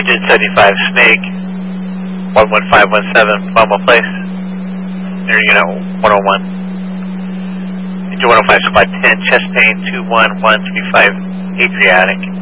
Engine 75 Snake, 11517, Palma Place. Air Unit 101. Engine 105 Squad 10, chest pain 21135 Adriatic.